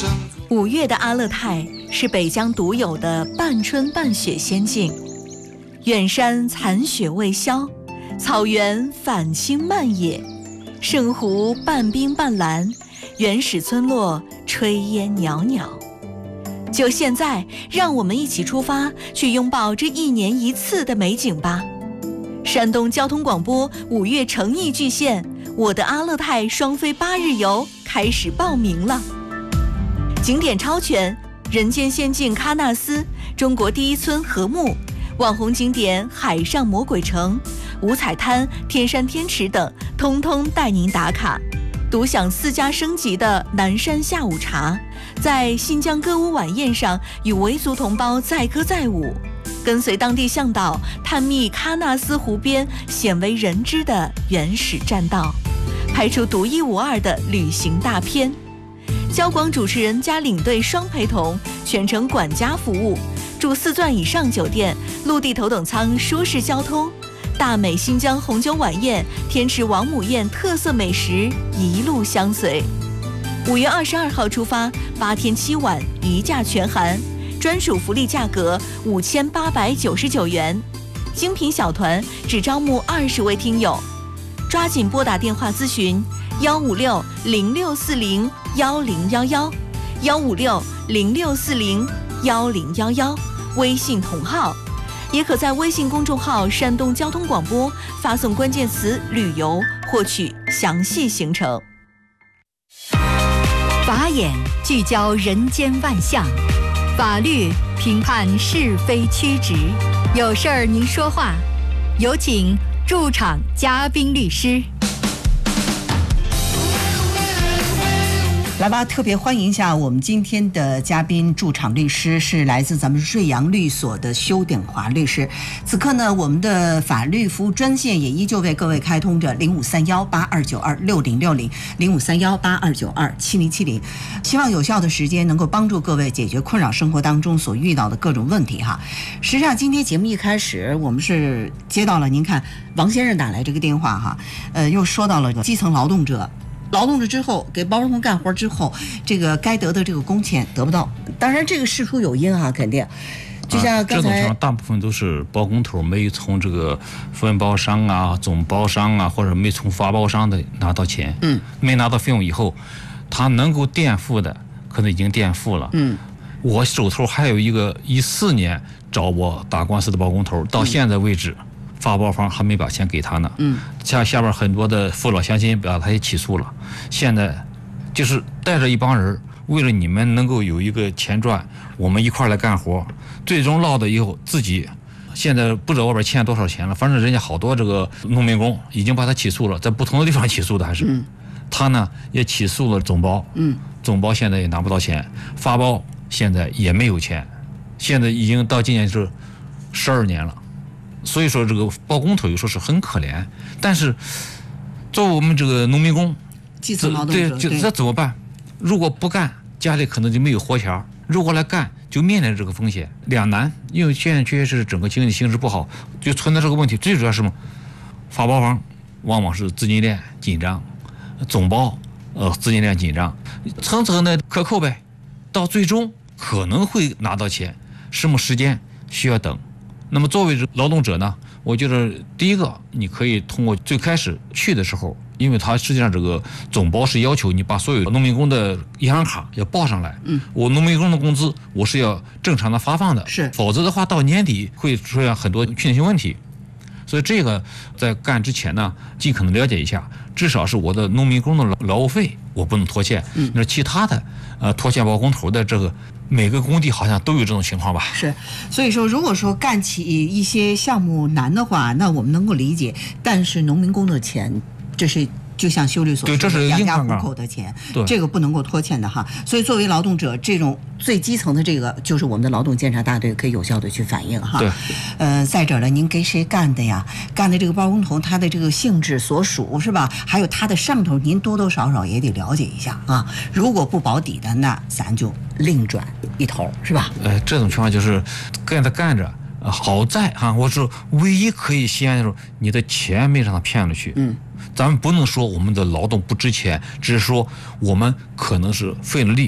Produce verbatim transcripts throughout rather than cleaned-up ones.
五月的阿勒泰是北疆独有的半春半雪仙境，远山残雪未消，草原返青漫野，圣湖半冰半蓝，原始村落炊烟袅袅。就现在，让我们一起出发，去拥抱这一年一次的美景吧。山东交通广播五月诚意巨献我的阿勒泰双飞八日游开始报名了。景点超全，人间仙境喀纳斯，中国第一村禾木，网红景点海上魔鬼城、五彩滩、天山天池等，通通带您打卡。独享四家升级的南山下午茶，在新疆歌舞晚宴上与维族同胞载歌载舞，跟随当地向导探秘喀纳斯湖边鲜为人知的原始栈道，拍出独一无二的旅行大片。交广主持人加领队双陪同，全程管家服务，住四钻以上酒店，陆地头等舱舒适交通，大美新疆红酒晚宴、天池王母宴特色美食一路相随。五月二十二号出发，八天七晚一价全含，专属福利价格五千八百九十九元，精品小团只招募二十位听友，抓紧拨打电话咨询幺五六零六四零幺零幺幺，幺五六零六四零幺零幺幺，微信同号，也可在微信公众号山东交通广播发送关键词旅游获取详细行程。 法眼聚焦人间万象，法律评判是非曲直，有事儿您说话，有请驻场嘉宾律师。 来吧，特别欢迎一下我们今天的嘉宾，驻场律师是来自咱们瑞阳律所的邱鼎华律师。此刻呢，我们的法律服务专线也依旧为各位开通着零五三幺八二九二六零六零零五三幺八二九二七零七零，希望有效的时间能够帮助各位解决困扰生活当中所遇到的各种问题哈。实际上，今天节目一开始，我们是接到了您看王先生打来这个电话哈，呃，又说到了基层劳动者。劳动了之后，给包工干活之后，这个该得的这个工钱得不到。当然，这个事出有因啊，肯定。就像刚才、啊、这种情况， 大部分都是包工头没从这个分包商啊、总包商啊，或者没从发包商的拿到钱。嗯，没拿到费用以后，他能够垫付的，可能已经垫付了。嗯，我手头还有一个一四年找我打官司的包工头，到现在为止。嗯，发包方还没把钱给他呢，嗯，像下边很多的父老乡亲把他也起诉了，现在就是带着一帮人，为了你们能够有一个钱赚，我们一块来干活，最终落的以后自己现在不知道外边欠多少钱了，反正人家好多这个农民工已经把他起诉了，在不同的地方起诉的还是，嗯，他呢也起诉了总包，嗯，总包现在也拿不到钱，发包现在也没有钱，现在已经到今年是十二年了。所以说这个包工头有时候是很可怜，但是作为我们这个农民工， 基层劳动者， 对，就这怎么办？如果不干，家里可能就没有活钱；如果来干，就面临这个风险，两难。因为现在确实是整个经济形势不好，就存在这个问题。最主要是什么？发包方往往是资金链紧张，总包呃资金链紧张，层层的克扣呗，到最终可能会拿到钱，什么时间需要等。那么作为劳动者呢，我觉得第一个你可以通过最开始去的时候，因为他实际上这个总包是要求你把所有农民工的银行卡要报上来，嗯，我农民工的工资我是要正常的发放的， 是， 否则的话到年底会出现很多确定性问题。所以这个在干之前呢，尽可能了解一下，至少是我的农民工的劳务费我不能拖欠，嗯，那其他的呃拖欠包工头的这个。每个工地好像都有这种情况吧？ 是，所以说，如果说干起一些项目难的话，那我们能够理解。但是农民工的钱，这是就像修律所说的养家糊口的钱，这个不能够拖欠的哈。所以作为劳动者，这种最基层的这个，就是我们的劳动监察大队可以有效的去反映哈。 对。 呃，再者呢，您给谁干的呀？干的这个包工头，他的这个性质所属是吧？还有他的上头，您多多少少也得了解一下啊。如果不保底的，那咱就另转一头，是吧？ 呃，这种情况就是干着干着，呃、好在哈、啊，我是唯一可以心安的时候，你的钱没让他骗了去。嗯。咱们不能说我们的劳动不值钱，只是说我们可能是费了力，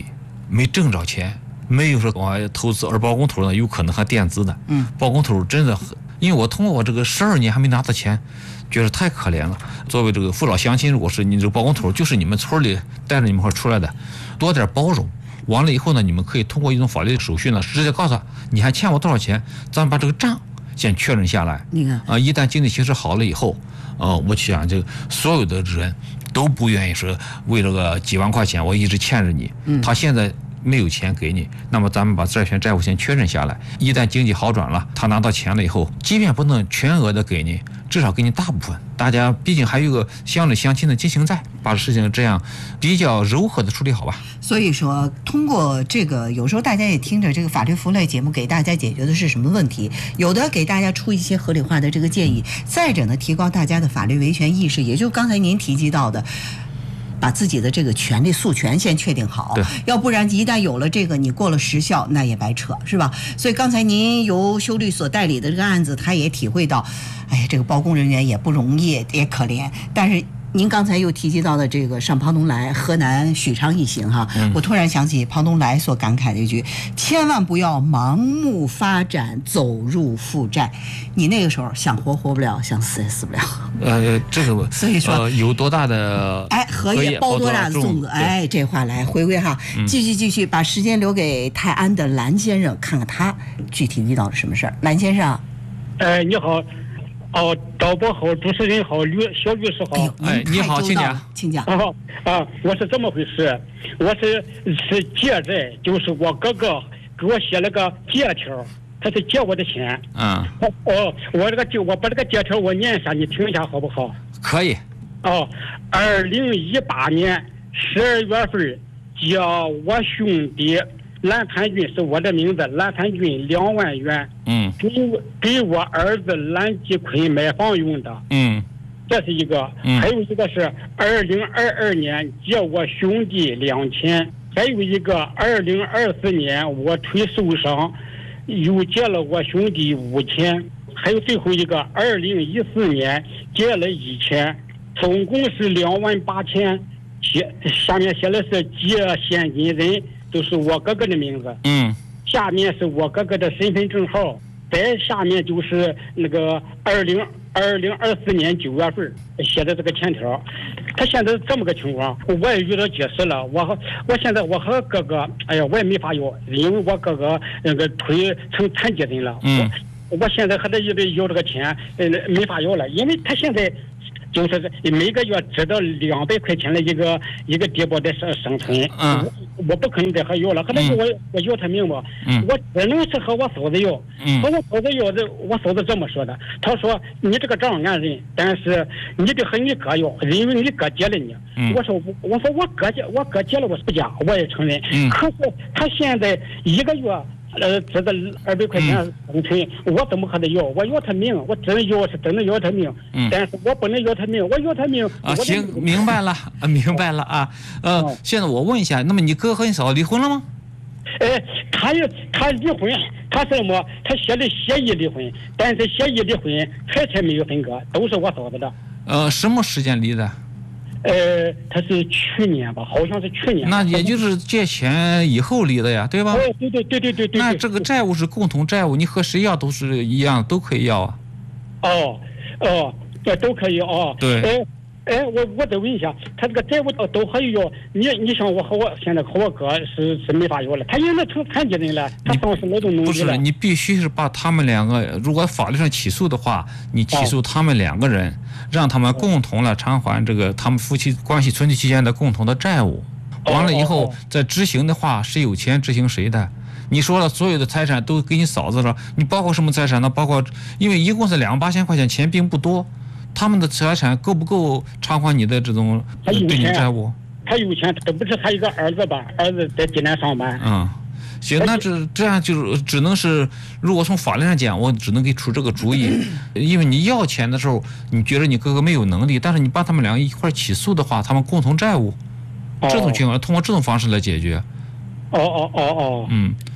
没挣着钱，没有说我投资，而包工头呢有可能还垫资的。嗯，包工头真的很，因为我通过我这个十二年还没拿到钱，觉得太可怜了。作为这个父老乡亲，如果是你这个包工头，就是你们村里带着你们一块出来的，多点包容。完了以后呢，你们可以通过一种法律手续呢，直接告诉他，你还欠我多少钱，咱们把这个账先确认下来。 你看啊，一旦经济形势好了以后，呃，我想这个所有的人都不愿意说为这个几万块钱我一直欠着你。嗯，他现在没有钱给你，那么咱们把债权债务先确认下来。一旦经济好转了，他拿到钱了以后，即便不能全额的给你，至少给你大部分。大家毕竟还有个乡里乡亲的亲情在，把事情这样比较柔和的处理好吧。 所以说，通过这个，有时候大家也听着这个法律服务类节目，给大家解决的是什么问题？有的给大家出一些合理化的这个建议，再者呢，提高大家的法律维权意识，也就刚才您提及到的。把自己的这个权利诉权先确定好，要不然一旦有了这个，你过了时效，那也白扯，是吧？所以刚才您由修律所代理的这个案子，他也体会到，哎呀，这个包工人员也不容易，也可怜，但是。您刚才又提及到的这个上庞东来、河南许昌一行哈，嗯、我突然想起庞东来所感慨的一句：千万不要盲目发展，走入负债。你那个时候想活活不了，想死也死不了。 呃，这个所以说、 呃、有多大的哎荷叶包多大的粽子？哎，这话来回归哈，继续继续，把时间留给泰安的蓝先生，看看他具体遇到了什么事儿。蓝先生， 哎，你好。哦，导播好，主持人好，律小律师好。 哎，你好，请讲， 请讲。 啊啊，我是这么回事，我是是借债，就是我哥哥给我写了个借条，他是借我的钱。 嗯。 哦，我这个借，我把这个借条我念一下，你听一下好不好？ 可以。 哦，二零一八年十二月份，叫我兄弟。蓝参军是我的名字，蓝参军两万元，嗯，给给我儿子蓝继坤买房用的，嗯，这是一个，嗯，还有一个是二零二二年借我兄弟两千，还有一个二零二四年我腿受伤，又借了我兄弟五千，还有最后一个二零一四年借了一千，总共是两万八千，写下面写的是借现金人。就是我哥哥的名字，嗯，下面是我哥哥的身份证号，再下面就是那个二零二零二四年九月份写的这个欠条。他现在是这么个情况，我也遇到解释了，我和我现在我和哥哥，哎呀，我也没法要，因为我哥哥那个腿成残疾人了，嗯，我, 我现在和他要要这个钱，呃，没法要了，因为他现在。就是每个月知道两百块钱的一个一个低保的生生存，嗯，我我不可能再和要了，和他要我我要他命吧，嗯，我只能是和我嫂子要，嗯，和我嫂子要的，我嫂子这么说的，他说你这个账俺认，但是你得和你哥要，因为你哥借了你，嗯，我说我说我哥借我哥借了我是不假，我也承认，嗯，可是他现在一个月。呃，值的二百块钱生存，嗯，我怎么和他要？我要他命，我真要是真的要他命，嗯，但是我不能要他命，我要他命。 啊，行，明白了，啊，明白了啊。呃，哦，现在我问一下，那么你哥和你嫂离婚了吗？ 哎，他也他离婚，他是什么？他写的协议离婚，但是协议离婚财产没有分割，都是我嫂子的。 呃，什么时间离的？ 呃，他是去年吧，好像是去年。 那也就是借钱以后离的呀，对吧？ 哦，对对对对对对。 那这个债务是共同债务，你和谁要都是一样，都可以要啊。 哦哦，这都可以哦。 对。 哎哎，我我再问一下，他这个债务都可以要。你你像我和我现在和我哥是是没法要了，他因为成残疾人了，他当时劳动农不是，你必须是把他们两个，如果法律上起诉的话，你起诉他们两个人。哦，让他们共同来偿还这个他们夫妻关系存续期间的共同的债务，完了以后再执行的话，谁有钱执行谁的。你说了，所有的财产都给你嫂子了，你包括什么财产呢？包括因为一共是两万八千块钱，钱并不多，他们的财产够不够偿还你的这种对你债务？ 他有钱，这不是他一个儿子吧？儿子在济南上班。 嗯。行，那这这样就只能是，如果从法律上讲，我只能给出这个主意，因为你要钱的时候，你觉得你哥哥没有能力，但是你把他们两个一块起诉的话，他们共同债务，这种情况通过这种方式来解决。 哦哦哦哦。 嗯，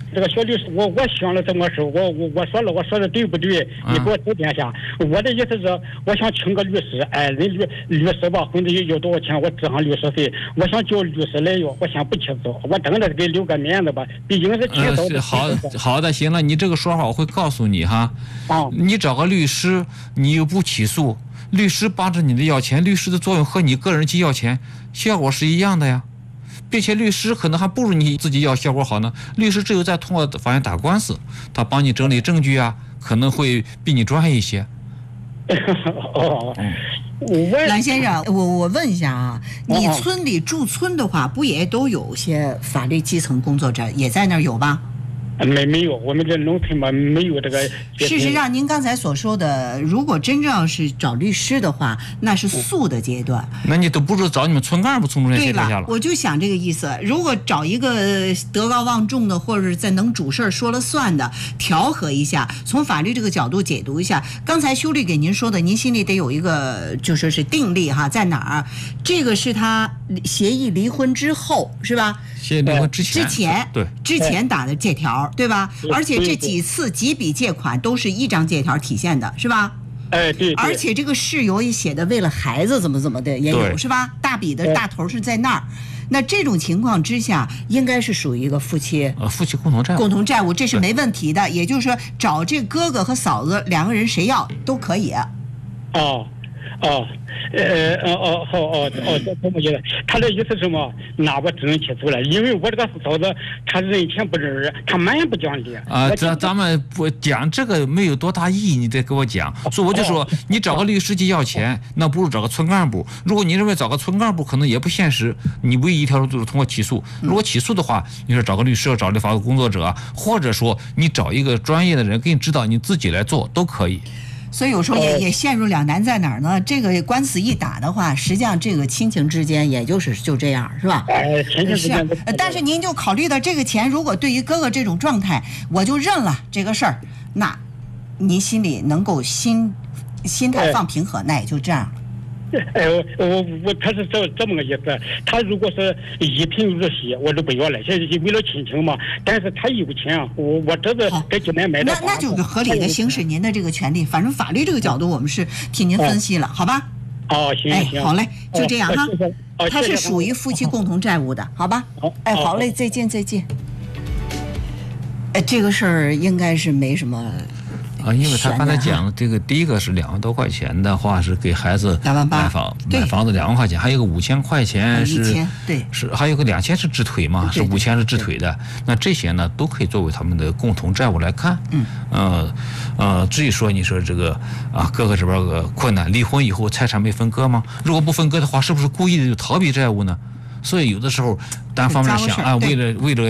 这个小律师，我我想了这么事，我我我说了，我说的对不对？你给我指点一下。我的意思是，我想请个律师，哎，人律律师吧，或者有多少钱，我支上律师费。我想叫律师来哟，我先不起诉，我等着给留个面子吧，毕竟是提早的。 呃、好好的，行了，你这个说法我会告诉你哈。啊，你找个律师，你又不起诉，律师帮着你的要钱，律师的作用和你个人去要钱效果是一样的呀。并且律师可能还不如你自己要效果好呢。律师只有在通过法院打官司，他帮你整理证据啊，可能会比你专业一些。 哦，蓝先生，我我问一下啊，你村里驻村的话，不也都有些法律基层工作者也在那儿有吧？ 没没有，我们这农村嘛没有这个。 事实上，您刚才所说的，如果真正要是找律师的话，那是诉的阶段。 那你都不如找你们村干部从中间协调下了。 我就想这个意思。如果找一个德高望重的，或者是在能主事儿说了算的，调和一下，从法律这个角度解读一下。刚才修律给您说的，您心里得有一个就说是定力哈，在哪儿？这个是他协议离婚之后是吧？ 协议离婚之前。 之前对之前打的借条。对吧？而且这几次几笔借款都是一张借条体现的，是吧？ 哎，对。 而且这个事由也写的为了孩子怎么怎么的也有，是吧？大笔的大头是在那儿。那这种情况之下，应该是属于一个夫妻呃夫妻共同债务， 共同债务这是没问题的。也就是说，找这哥哥和嫂子两个人谁要都可以。 哦。哦，呃，哦哦哦哦哦，这这么觉得，他的意思是什么？那我只能起诉了，因为我这个嫂子，她人前不认人，她蛮不讲理。 啊，咱咱们不讲这个没有多大意义，你得给我讲。所以我就说，你找个律师去要钱，那不如找个村干部。如果你认为找个村干部可能也不现实，你唯一一条路就是通过起诉。如果起诉的话，你说找个律师，找立法工作者，或者说你找一个专业的人给你指导，你自己来做都可以。 所以有时候也也陷入两难在哪儿呢？这个官司一打的话，实际上这个亲情之间也就是就这样，是吧？ 哎，亲情之间。 是，但是您就考虑到这个钱，如果对于哥哥这种状态，我就认了这个事儿，那您心里能够心心态放平和，那也就这样了。 哎，我我我，他是这这么个意思。他如果是一贫如洗，我就不要了。现在为了亲情嘛，但是他有钱啊，我我这是给今年买的。 那那就是合理的行使您的这个权利。反正法律这个角度，我们是替您分析了，好吧？ 哦，行行。 哎，好嘞，就这样哈。他是属于夫妻共同债务的，好吧？哎，好嘞，再见再见。哎，这个事儿应该是没什么。 啊，因为他刚才讲的这个，第一个是两万多块钱的话，是给孩子买房买房子两万块钱，还有个五千块钱是， 对， 是还有个两千是支腿嘛，是五千是支腿的。那这些呢，都可以作为他们的共同债务来看。嗯，呃，呃，至于说你说这个啊，哥哥这边个困难，离婚以后财产没分割吗？如果不分割的话，是不是故意的就逃避债务呢？所以有的时候单方面想啊，为了为了。